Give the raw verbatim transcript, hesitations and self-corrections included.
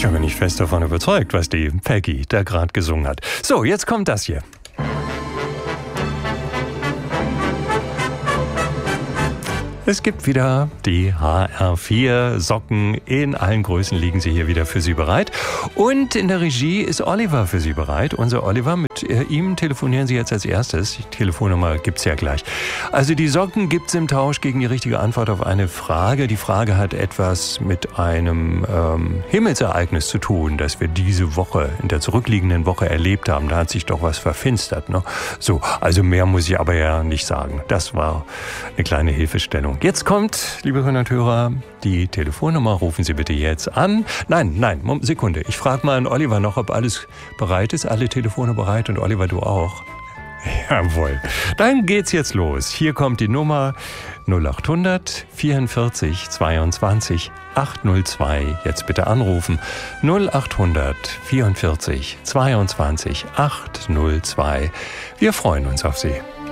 Da bin ich fest davon überzeugt, was die Peggy da gerade gesungen hat. So, jetzt kommt das hier. Es gibt wieder die H R vier Socken. In allen Größen liegen sie hier wieder für Sie bereit. Und in der Regie ist Oliver für Sie bereit. Unser Oliver, mit ihm telefonieren Sie jetzt als erstes. Die Telefonnummer gibt's ja gleich. Also die Socken gibt's im Tausch gegen die richtige Antwort auf eine Frage. Die Frage hat etwas mit einem ähm, Himmelsereignis zu tun, das wir diese Woche, in der zurückliegenden Woche erlebt haben. Da hat sich doch was verfinstert, ne? So, also mehr muss ich aber ja nicht sagen. Das war eine kleine Hilfestellung. Jetzt kommt, liebe Hörerinnen und Hörer, die Telefonnummer. Rufen Sie bitte jetzt an. Nein, nein, Sekunde. Ich frage mal an Oliver noch, ob alles bereit ist. Alle Telefone bereit und Oliver, du auch. Jawohl. Dann geht's jetzt los. Hier kommt die Nummer null acht hundert vierundvierzig zweiundzwanzig achthundertzwei. Jetzt bitte anrufen. null acht hundert vierundvierzig zweiundzwanzig achthundertzwei. Wir freuen uns auf Sie.